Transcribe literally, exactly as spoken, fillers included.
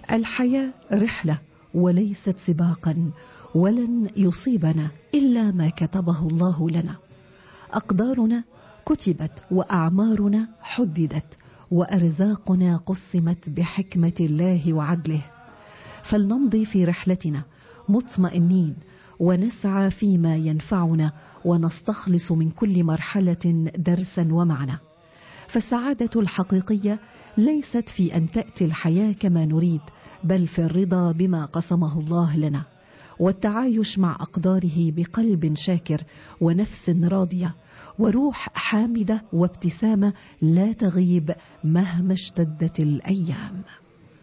الحياة رحلة وليست سباقا، ولن يصيبنا إلا ما كتبه الله لنا. أقدارنا كتبت وأعمارنا حددت وأرزاقنا قسمت بحكمة الله وعدله، فلنمضي في رحلتنا مطمئنين ونسعى فيما ينفعنا ونستخلص من كل مرحلة درسا ومعنى. فالسعادة الحقيقية ليست في أن تأتي الحياة كما نريد، بل في الرضا بما قسمه الله لنا، والتعايش مع أقداره بقلب شاكر ونفس راضية وروح حامدة وابتسامة لا تغيب مهما اشتدت الأيام.